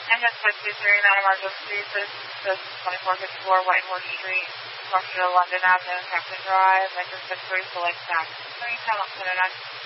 Engine 623, Mount Marshall Street, this is 2454 White Horse Street, north to London Avenue, Hampton Drive, engine 63, select back. 3, Talent Center 9.